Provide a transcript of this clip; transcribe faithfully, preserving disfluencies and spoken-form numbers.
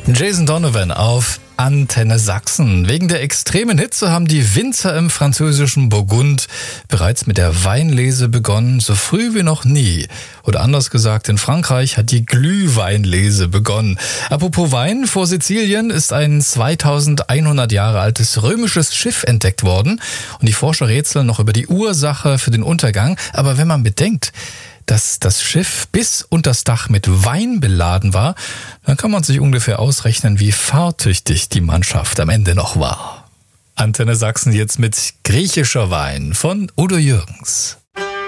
Jason Donovan auf Antenne Sachsen. Wegen der extremen Hitze haben die Winzer im französischen Burgund bereits mit der Weinlese begonnen, so früh wie noch nie. Oder anders gesagt, in Frankreich hat die Glühweinlese begonnen. Apropos Wein, vor Sizilien ist ein zweitausendeinhundert Jahre altes römisches Schiff entdeckt worden und die Forscher rätseln noch über die Ursache für den Untergang. Aber wenn man bedenkt, dass das Schiff bis unters Dach mit Wein beladen war, dann kann man sich ungefähr ausrechnen, wie fahrtüchtig die Mannschaft am Ende noch war. Antenne Sachsen jetzt mit griechischer Wein von Udo Jürgens.